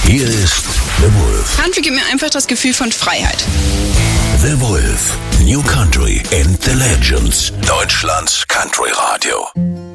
Hier ist The Wolf. Country gibt mir einfach das Gefühl von Freiheit. The Wolf, New Country and the Legends. Deutschlands Country Radio.